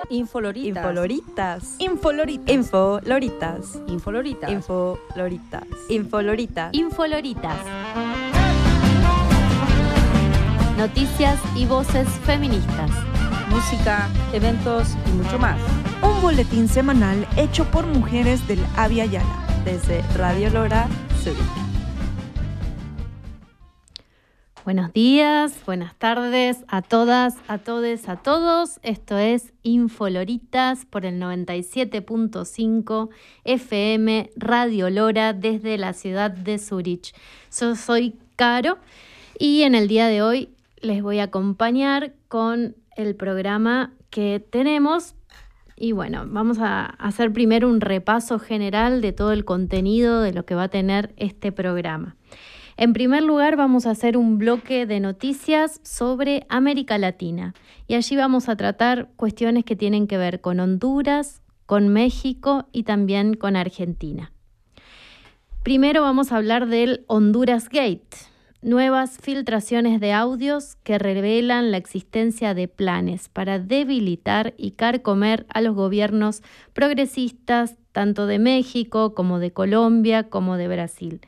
Infoloritas. Infoloritas. Infoloritas. Infoloritas. Infoloritas. Infoloritas. Infoloritas. Infoloritas. Noticias y voces feministas. Música, eventos y mucho más. Un boletín semanal hecho por mujeres del Abya Yala, desde Radio Lora, Zurich. Buenos días, buenas tardes a todas, a todes, a todos. Esto es Infoloritas por el 97.5 FM Radio Lora desde la ciudad de Zurich. Yo soy Caro y en el día de hoy les voy a acompañar con el programa que tenemos. Y bueno, vamos a hacer primero un repaso general de todo el contenido de lo que va a tener este programa. En primer lugar, vamos a hacer un bloque de noticias sobre América Latina y allí vamos a tratar cuestiones que tienen que ver con Honduras, con México y también con Argentina. Primero vamos a hablar del Honduras Gate, nuevas filtraciones de audios que revelan la existencia de planes para debilitar y carcomer a los gobiernos progresistas tanto de México como de Colombia como de Brasil.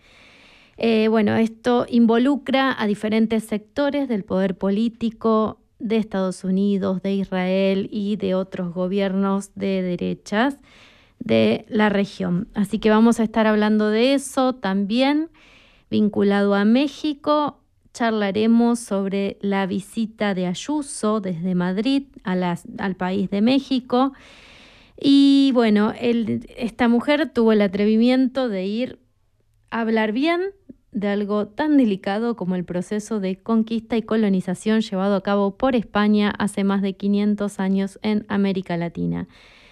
Esto involucra a diferentes sectores del poder político de Estados Unidos, de Israel y de otros gobiernos de derechas de la región. Así que vamos a estar hablando de eso también. Vinculado a México, charlaremos sobre la visita de Ayuso desde Madrid al país de México. Y bueno, esta mujer tuvo el atrevimiento de ir a hablar bien de algo tan delicado como el proceso de conquista y colonización llevado a cabo por España hace más de 500 años en América Latina.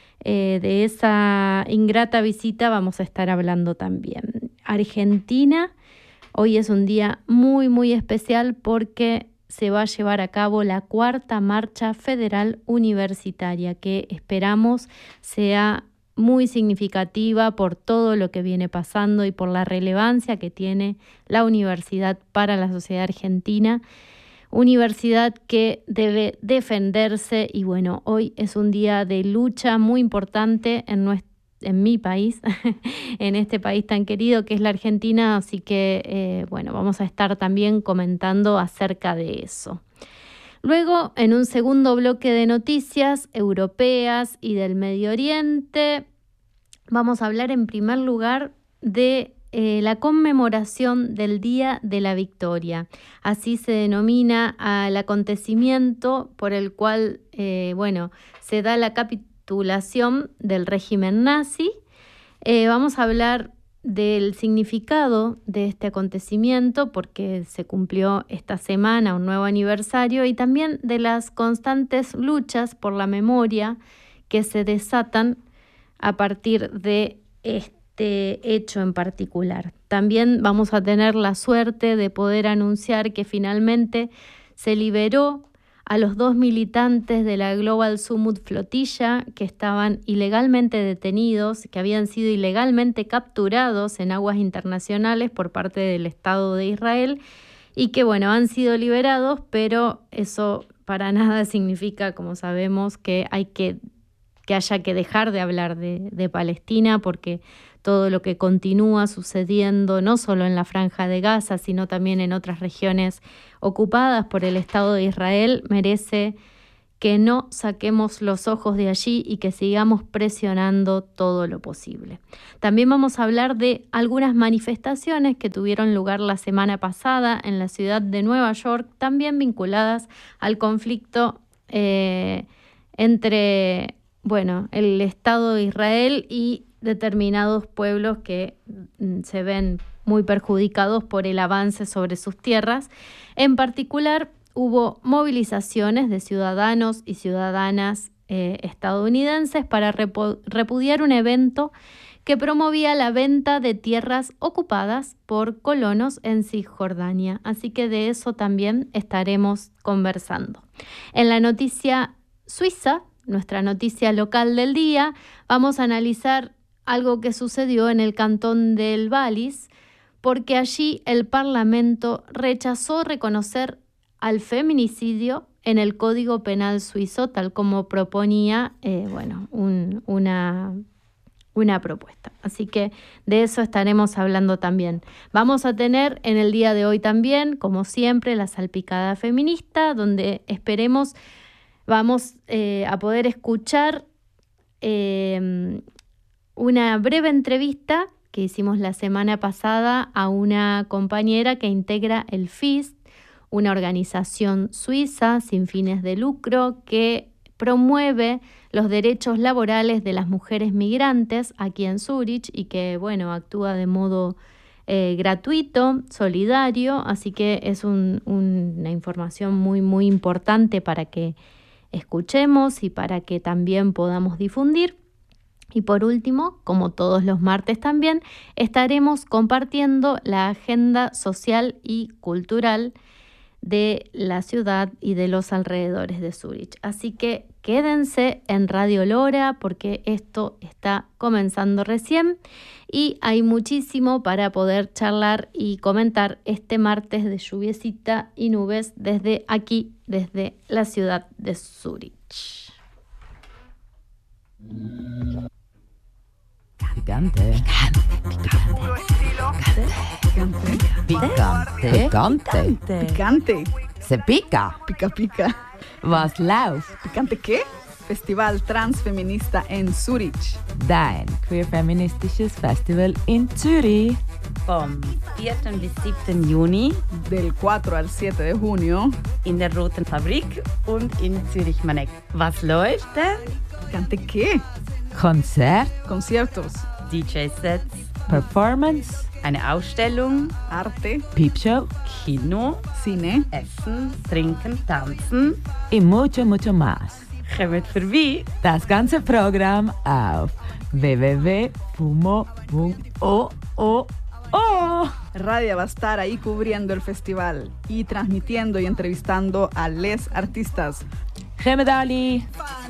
De esa ingrata visita vamos a estar hablando también. Argentina, hoy es un día muy, muy especial porque se va a llevar a cabo la cuarta marcha federal universitaria que esperamos sea muy significativa por todo lo que viene pasando y por la relevancia que tiene la universidad para la sociedad argentina, universidad que debe defenderse y bueno, hoy es un día de lucha muy importante en mi país, en este país tan querido que es la Argentina, así que vamos a estar también comentando acerca de eso. Luego, en un segundo bloque de noticias europeas y del Medio Oriente, vamos a hablar en primer lugar de la conmemoración del Día de la Victoria. Así se denomina al acontecimiento por el cual se da la capitulación del régimen nazi. Vamos a hablar del significado de este acontecimiento porque se cumplió esta semana un nuevo aniversario y también de las constantes luchas por la memoria que se desatan a partir de este hecho en particular. También vamos a tener la suerte de poder anunciar que finalmente se liberó a los 2 militantes de la Global Summit Flotilla que estaban ilegalmente detenidos, que habían sido ilegalmente capturados en aguas internacionales por parte del Estado de Israel y que han sido liberados, pero eso para nada significa, como sabemos, que haya que dejar de hablar de Palestina porque todo lo que continúa sucediendo no solo en la Franja de Gaza, sino también en otras regiones ocupadas por el Estado de Israel, merece que no saquemos los ojos de allí y que sigamos presionando todo lo posible. También vamos a hablar de algunas manifestaciones que tuvieron lugar la semana pasada en la ciudad de Nueva York, también vinculadas al conflicto entre el Estado de Israel y determinados pueblos que se ven muy perjudicados por el avance sobre sus tierras. En particular, hubo movilizaciones de ciudadanos y ciudadanas estadounidenses para repudiar un evento que promovía la venta de tierras ocupadas por colonos en Cisjordania. Así que de eso también estaremos conversando. En la noticia suiza, nuestra noticia local del día, vamos a analizar algo que sucedió en el cantón del Wallis, porque allí el Parlamento rechazó reconocer al feminicidio en el Código Penal suizo, tal como proponía una propuesta. Así que de eso estaremos hablando también. Vamos a tener en el día de hoy también, como siempre, la salpicada feminista, donde esperemos vamos a poder escuchar una breve entrevista que hicimos la semana pasada a una compañera que integra el FIST, una organización suiza sin fines de lucro que promueve los derechos laborales de las mujeres migrantes aquí en Zúrich y que, actúa de modo gratuito, solidario, así que es una información muy, muy importante para que escuchemos y para que también podamos difundir. Y por último, como todos los martes también, estaremos compartiendo la agenda social y cultural de la ciudad y de los alrededores de Zúrich. Así que quédense en Radio Lora porque esto está comenzando recién y hay muchísimo para poder charlar y comentar este martes de lluviecita y nubes desde aquí, desde la ciudad de Zúrich. Picante. Picante. Se pica. Pica, pica. Was läuft? ¿Picante qué? Festival Transfeminista en Zurich. Dein queer-feministisches Festival in Zürich. Vom 4. bis 7. Juni Del 4 al 7 de junio. in der Roten Fabrik und in Zürich-Maneck. Was läuft denn? ¿Picante qué? Konzert, Conciertos, DJ-Sets, Performance, eine Ausstellung, arte, Peepshow Kino, cine, Essen, Trinken, Tanzen. y mucho, mucho más. Kommt vorbei. Das ganze Programm auf www.fumo.oo. Radia va a estar ahí cubriendo el festival y transmitiendo y entrevistando a les artistas. Gemedali.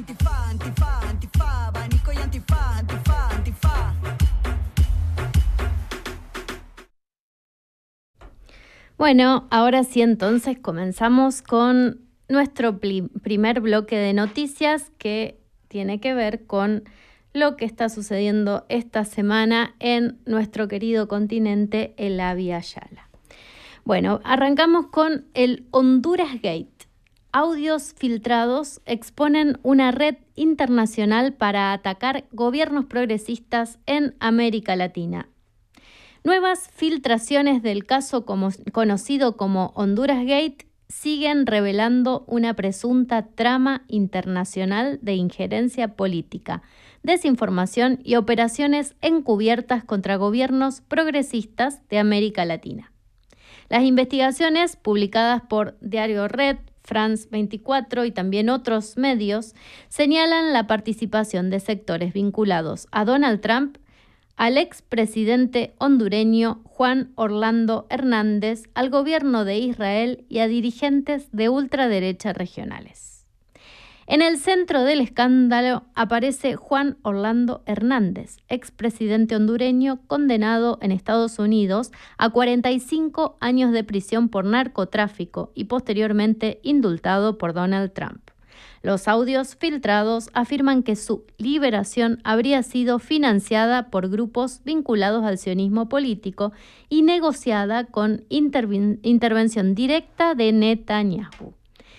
Bueno, ahora sí entonces comenzamos con nuestro primer bloque de noticias que tiene que ver con lo que está sucediendo esta semana en nuestro querido continente, el Abya Yala. Bueno, arrancamos con el Honduras Gate. Audios filtrados exponen una red internacional para atacar gobiernos progresistas en América Latina. Nuevas filtraciones del caso conocido como Honduras Gate siguen revelando una presunta trama internacional de injerencia política, desinformación y operaciones encubiertas contra gobiernos progresistas de América Latina. Las investigaciones publicadas por Diario Red, France 24 y también otros medios señalan la participación de sectores vinculados a Donald Trump, al expresidente hondureño Juan Orlando Hernández, al gobierno de Israel y a dirigentes de ultraderecha regionales. En el centro del escándalo aparece Juan Orlando Hernández, expresidente hondureño condenado en Estados Unidos a 45 años de prisión por narcotráfico y posteriormente indultado por Donald Trump. Los audios filtrados afirman que su liberación habría sido financiada por grupos vinculados al sionismo político y negociada con intervención directa de Netanyahu.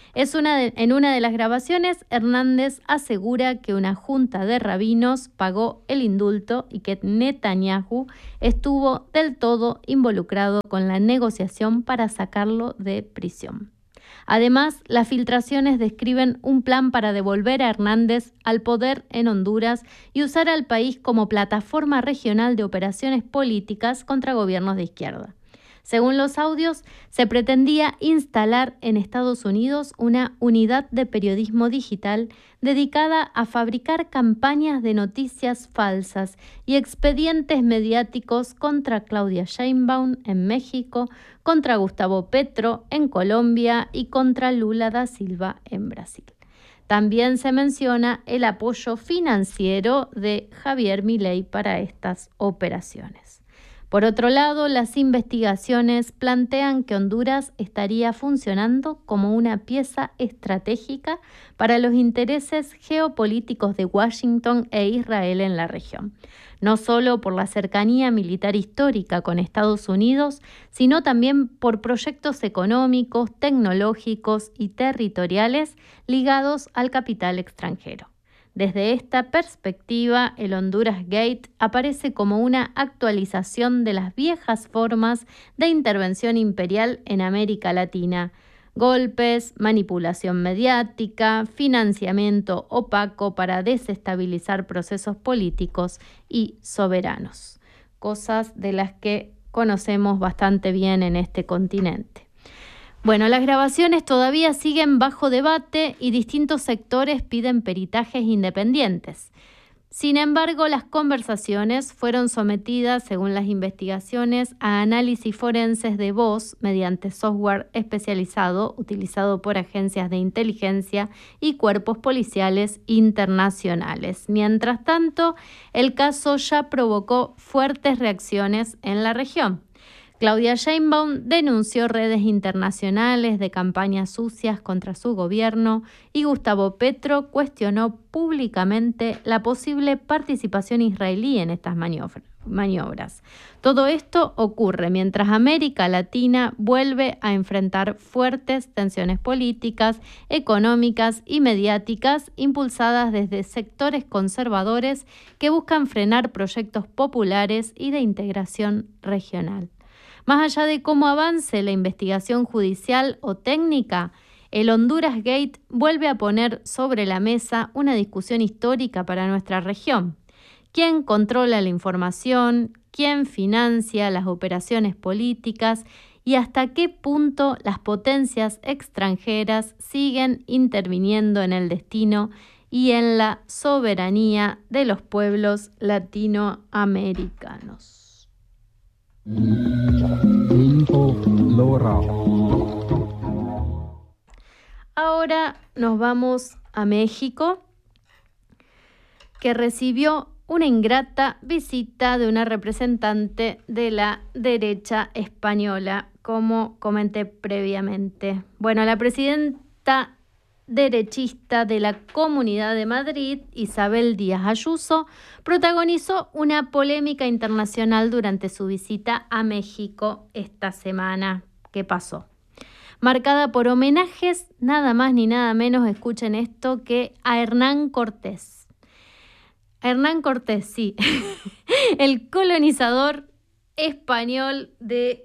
En una de las grabaciones, Hernández asegura que una junta de rabinos pagó el indulto y que Netanyahu estuvo del todo involucrado con la negociación para sacarlo de prisión. Además, las filtraciones describen un plan para devolver a Hernández al poder en Honduras y usar al país como plataforma regional de operaciones políticas contra gobiernos de izquierda. Según los audios, se pretendía instalar en Estados Unidos una unidad de periodismo digital dedicada a fabricar campañas de noticias falsas y expedientes mediáticos contra Claudia Sheinbaum en México, contra Gustavo Petro en Colombia y contra Lula da Silva en Brasil. También se menciona el apoyo financiero de Javier Milei para estas operaciones. Por otro lado, las investigaciones plantean que Honduras estaría funcionando como una pieza estratégica para los intereses geopolíticos de Washington e Israel en la región, no solo por la cercanía militar histórica con Estados Unidos, sino también por proyectos económicos, tecnológicos y territoriales ligados al capital extranjero. Desde esta perspectiva, el Honduras Gate aparece como una actualización de las viejas formas de intervención imperial en América Latina: golpes, manipulación mediática, financiamiento opaco para desestabilizar procesos políticos y soberanos, cosas de las que conocemos bastante bien en este continente. Bueno, las grabaciones todavía siguen bajo debate y distintos sectores piden peritajes independientes. Sin embargo, las conversaciones fueron sometidas, según las investigaciones, a análisis forenses de voz mediante software especializado utilizado por agencias de inteligencia y cuerpos policiales internacionales. Mientras tanto, el caso ya provocó fuertes reacciones en la región. Claudia Sheinbaum denunció redes internacionales de campañas sucias contra su gobierno y Gustavo Petro cuestionó públicamente la posible participación israelí en estas maniobras. Todo esto ocurre mientras América Latina vuelve a enfrentar fuertes tensiones políticas, económicas y mediáticas impulsadas desde sectores conservadores que buscan frenar proyectos populares y de integración regional. Más allá de cómo avance la investigación judicial o técnica, el Honduras Gate vuelve a poner sobre la mesa una discusión histórica para nuestra región. ¿Quién controla la información? ¿Quién financia las operaciones políticas? ¿Y hasta qué punto las potencias extranjeras siguen interviniendo en el destino y en la soberanía de los pueblos latinoamericanos? Ahora nos vamos a México, que recibió una ingrata visita de una representante de la derecha española, como comenté previamente. Bueno, la presidenta derechista de la Comunidad de Madrid, Isabel Díaz Ayuso, protagonizó una polémica internacional durante su visita a México esta semana. ¿Qué pasó? Marcada por homenajes, nada más ni nada menos, escuchen esto, que a Hernán Cortés. Hernán Cortés, sí, el colonizador español de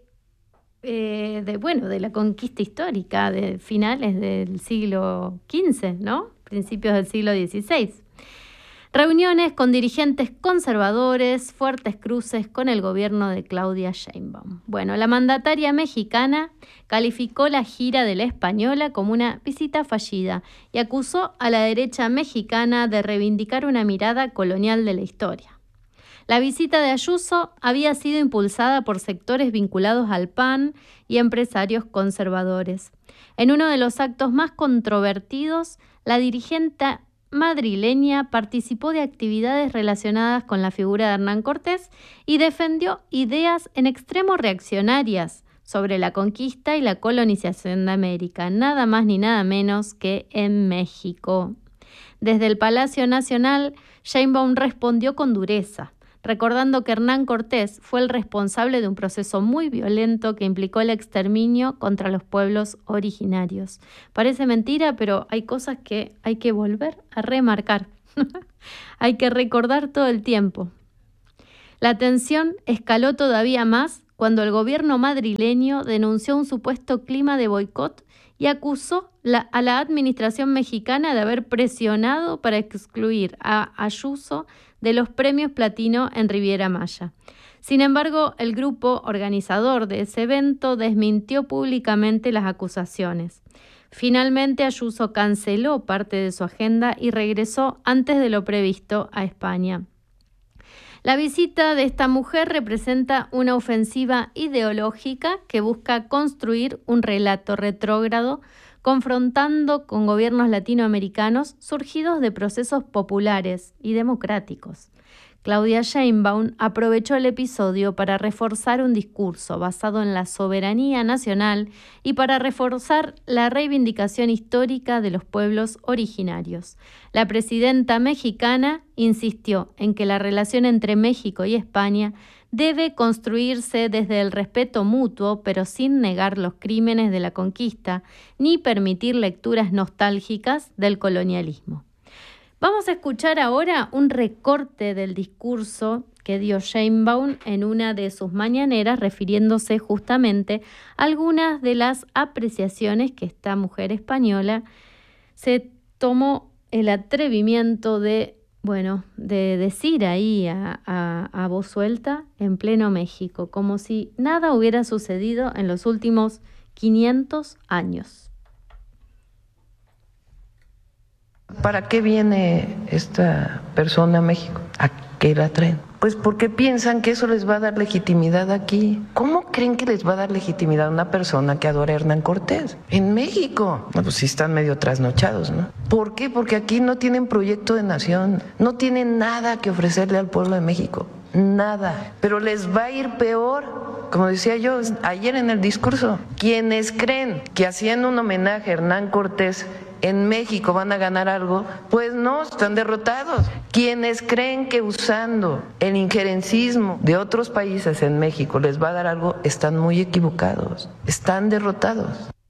la conquista histórica de finales del siglo XV, ¿no? Principios del siglo XVI. Reuniones con dirigentes conservadores, fuertes cruces con el gobierno de Claudia Sheinbaum. Bueno, la mandataria mexicana calificó la gira de la española como una visita fallida y acusó a la derecha mexicana de reivindicar una mirada colonial de la historia. La visita de Ayuso había sido impulsada por sectores vinculados al PAN y empresarios conservadores. En uno de los actos más controvertidos, la dirigente madrileña participó de actividades relacionadas con la figura de Hernán Cortés y defendió ideas en extremo reaccionarias sobre la conquista y la colonización de América, nada más ni nada menos que en México. Desde el Palacio Nacional, Sheinbaum respondió con dureza, recordando que Hernán Cortés fue el responsable de un proceso muy violento que implicó el exterminio contra los pueblos originarios. Parece mentira, pero hay cosas que hay que volver a remarcar. Hay que recordar todo el tiempo. La tensión escaló todavía más cuando el gobierno madrileño denunció un supuesto clima de boicot y acusó a la administración mexicana de haber presionado para excluir a Ayuso de los premios Platino en Riviera Maya. Sin embargo, el grupo organizador de ese evento desmintió públicamente las acusaciones. Finalmente, Ayuso canceló parte de su agenda y regresó antes de lo previsto a España. La visita de esta mujer representa una ofensiva ideológica que busca construir un relato retrógrado, confrontando con gobiernos latinoamericanos surgidos de procesos populares y democráticos. Claudia Sheinbaum aprovechó el episodio para reforzar un discurso basado en la soberanía nacional y para reforzar la reivindicación histórica de los pueblos originarios. La presidenta mexicana insistió en que la relación entre México y España debe construirse desde el respeto mutuo, pero sin negar los crímenes de la conquista ni permitir lecturas nostálgicas del colonialismo. Vamos a escuchar ahora un recorte del discurso que dio Sheinbaum en una de sus mañaneras, refiriéndose justamente a algunas de las apreciaciones que esta mujer española se tomó el atrevimiento de decir ahí a voz suelta en pleno México, como si nada hubiera sucedido en los últimos 500 años. ¿Para qué viene esta persona a México? ¿A qué la traen? Pues porque piensan que eso les va a dar legitimidad aquí. ¿Cómo creen que les va a dar legitimidad a una persona que adora a Hernán Cortés? En México. No, pues sí están medio trasnochados, ¿no? ¿Por qué? Porque aquí no tienen proyecto de nación, no tienen nada que ofrecerle al pueblo de México. Nada. Pero les va a ir peor. Como decía yo ayer en el discurso, quienes creen que haciendo un homenaje a Hernán Cortés en México van a ganar algo, pues no, están derrotados. Quienes creen que usando el injerencismo de otros países en México les va a dar algo, están muy equivocados, están derrotados.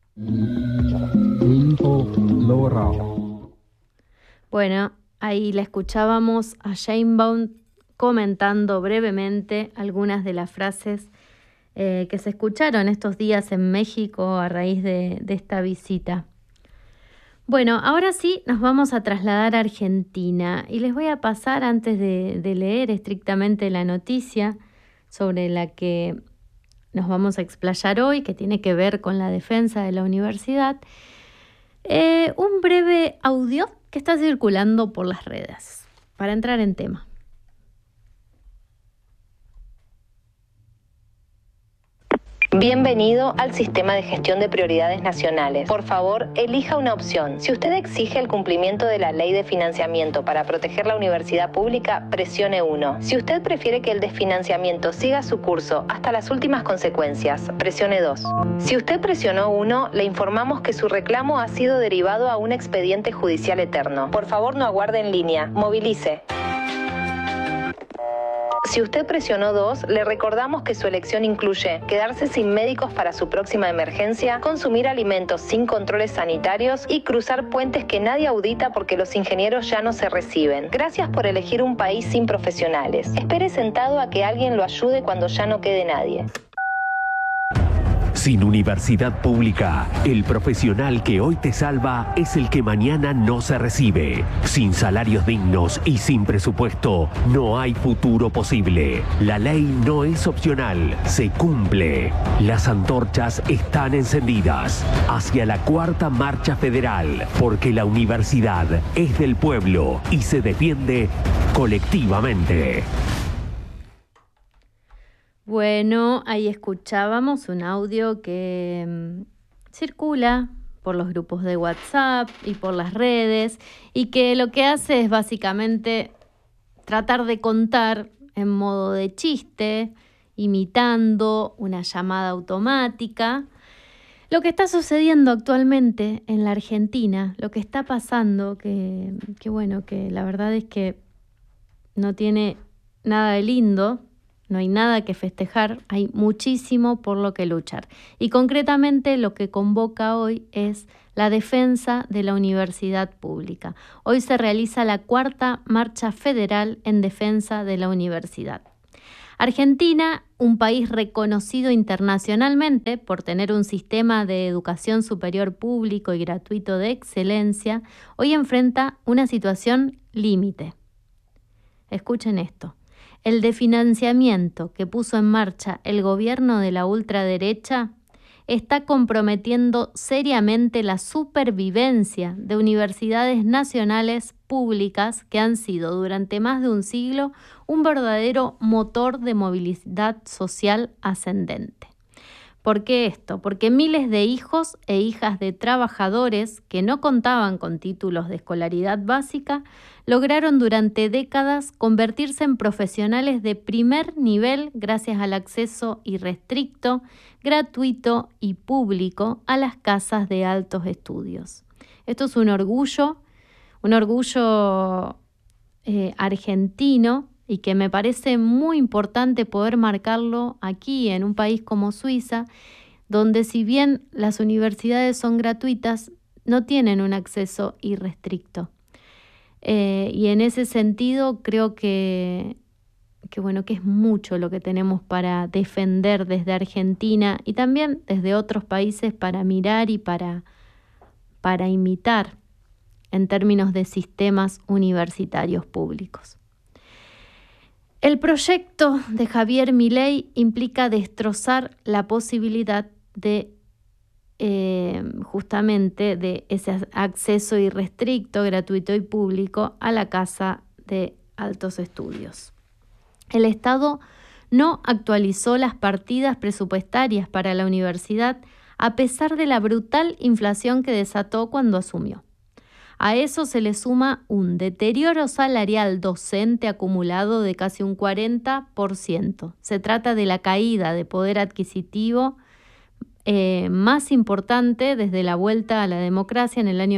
Bueno, ahí la escuchábamos a Sheinbaum comentando brevemente algunas de las frases que se escucharon estos días en México a raíz de esta visita. Bueno, ahora sí nos vamos a trasladar a Argentina y les voy a pasar, antes de leer estrictamente la noticia sobre la que nos vamos a explayar hoy, que tiene que ver con la defensa de la universidad, un breve audio que está circulando por las redes para entrar en tema. Bienvenido al Sistema de Gestión de Prioridades Nacionales. Por favor, elija una opción. Si usted exige el cumplimiento de la Ley de Financiamiento para proteger la universidad pública, presione 1. Si usted prefiere que el desfinanciamiento siga su curso hasta las últimas consecuencias, presione 2. Si usted presionó 1, le informamos que su reclamo ha sido derivado a un expediente judicial eterno. Por favor, no aguarde en línea. Movilice. Si usted presionó 2, le recordamos que su elección incluye quedarse sin médicos para su próxima emergencia, consumir alimentos sin controles sanitarios y cruzar puentes que nadie audita porque los ingenieros ya no se reciben. Gracias por elegir un país sin profesionales. Espere sentado a que alguien lo ayude cuando ya no quede nadie. Sin universidad pública, el profesional que hoy te salva es el que mañana no se recibe. Sin salarios dignos y sin presupuesto, no hay futuro posible. La ley no es opcional, se cumple. Las antorchas están encendidas hacia la cuarta marcha federal, porque la universidad es del pueblo y se defiende colectivamente. Bueno, ahí escuchábamos un audio que circula por los grupos de WhatsApp y por las redes y que lo que hace es básicamente tratar de contar en modo de chiste, imitando una llamada automática, lo que está sucediendo actualmente en la Argentina, lo que está pasando, que la verdad es que no tiene nada de lindo. No hay nada que festejar, hay muchísimo por lo que luchar. Y concretamente lo que convoca hoy es la defensa de la universidad pública. Hoy se realiza la cuarta marcha federal en defensa de la universidad. Argentina, un país reconocido internacionalmente por tener un sistema de educación superior público y gratuito de excelencia, hoy enfrenta una situación límite. Escuchen esto. El desfinanciamiento que puso en marcha el gobierno de la ultraderecha está comprometiendo seriamente la supervivencia de universidades nacionales públicas que han sido durante más de un siglo un verdadero motor de movilidad social ascendente. ¿Por qué esto? Porque miles de hijos e hijas de trabajadores que no contaban con títulos de escolaridad básica lograron durante décadas convertirse en profesionales de primer nivel gracias al acceso irrestricto, gratuito y público a las casas de altos estudios. Esto es un orgullo argentino, y que me parece muy importante poder marcarlo aquí en un país como Suiza, donde si bien las universidades son gratuitas, no tienen un acceso irrestricto. Y en ese sentido creo que es mucho lo que tenemos para defender desde Argentina y también desde otros países para mirar y para imitar en términos de sistemas universitarios públicos. El proyecto de Javier Milei implica destrozar la posibilidad de justamente de ese acceso irrestricto, gratuito y público a la casa de altos estudios. El Estado no actualizó las partidas presupuestarias para la universidad a pesar de la brutal inflación que desató cuando asumió. A eso se le suma un deterioro salarial docente acumulado de casi un 40%. Se trata de la caída de poder adquisitivo más importante desde la vuelta a la democracia en el año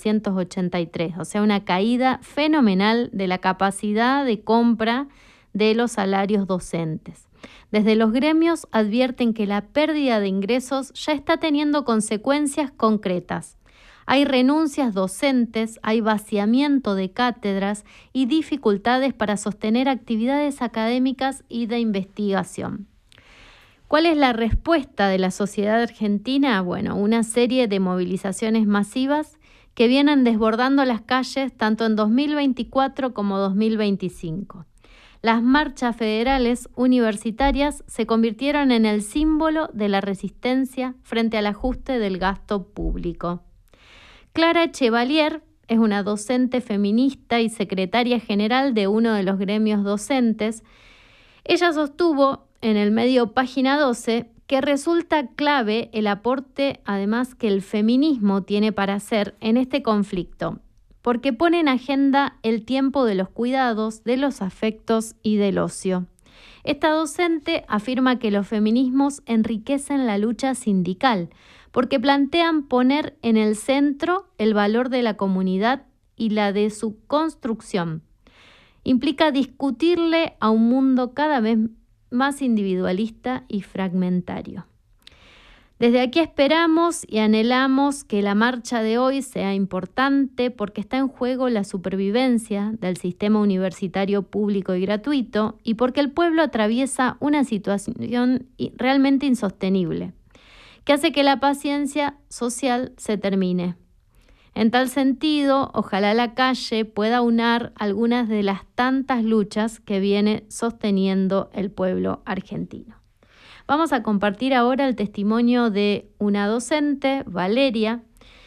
1983. O sea, una caída fenomenal de la capacidad de compra de los salarios docentes. Desde los gremios advierten que la pérdida de ingresos ya está teniendo consecuencias concretas. Hay renuncias docentes, hay vaciamiento de cátedras y dificultades para sostener actividades académicas y de investigación. ¿Cuál es la respuesta de la sociedad argentina? Bueno, una serie de movilizaciones masivas que vienen desbordando las calles tanto en 2024 como 2025. Las marchas federales universitarias se convirtieron en el símbolo de la resistencia frente al ajuste del gasto público. Clara Chevalier es una docente feminista y secretaria general de uno de los gremios docentes. Ella sostuvo en el medio Página 12 que resulta clave el aporte, además, que el feminismo tiene para hacer en este conflicto, porque pone en agenda el tiempo de los cuidados, de los afectos y del ocio. Esta docente afirma que los feminismos enriquecen la lucha sindical, porque plantean poner en el centro el valor de la comunidad y la de su construcción. Implica discutirle a un mundo cada vez más individualista y fragmentario. Desde aquí esperamos y anhelamos que la marcha de hoy sea importante porque está en juego la supervivencia del sistema universitario público y gratuito y porque el pueblo atraviesa una situación realmente insostenible, que hace que la paciencia social se termine. En tal sentido, ojalá la calle pueda unar algunas de las tantas luchas que viene sosteniendo el pueblo argentino. Vamos a compartir ahora el testimonio de una docente, Valeria,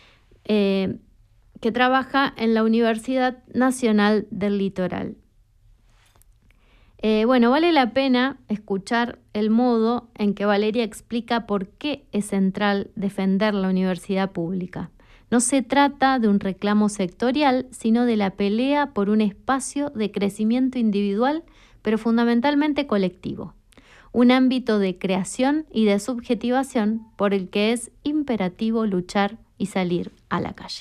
que trabaja en la Universidad Nacional del Litoral. Vale la pena escuchar el modo en que Valeria explica por qué es central defender la universidad pública. No se trata de un reclamo sectorial, sino de la pelea por un espacio de crecimiento individual, pero fundamentalmente colectivo. Un ámbito de creación y de subjetivación por el que es imperativo luchar y salir a la calle.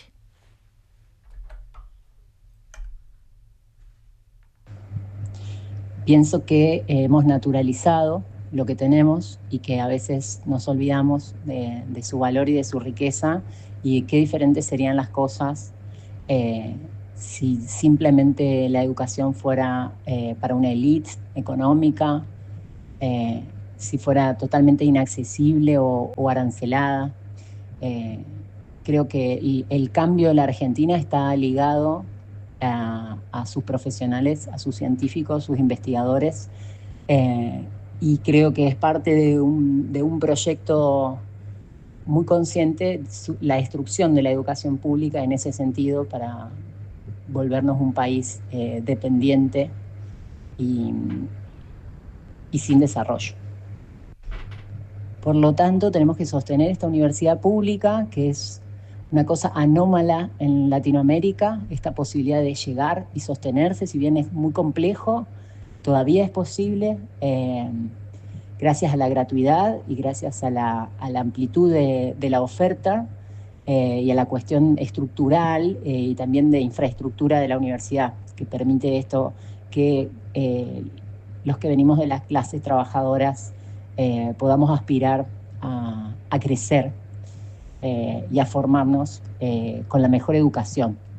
Pienso que hemos naturalizado lo que tenemos y que a veces nos olvidamos de su valor y de su riqueza y qué diferentes serían las cosas si simplemente la educación fuera para una élite económica, si fuera totalmente inaccesible o arancelada. Creo que el cambio de la Argentina está ligado a sus profesionales, a sus científicos, sus investigadores, y creo que es parte de un proyecto muy consciente, la destrucción de la educación pública en ese sentido para volvernos un país dependiente y sin desarrollo. Por lo tanto, tenemos que sostener esta universidad pública, que es una cosa anómala en Latinoamérica, esta posibilidad de llegar y sostenerse, si bien es muy complejo, todavía es posible, gracias a la gratuidad y gracias a la amplitud de la oferta y a la cuestión estructural y también de infraestructura de la universidad, que permite esto, que los que venimos de las clases trabajadoras podamos aspirar a crecer y a formarnos con la mejor educación.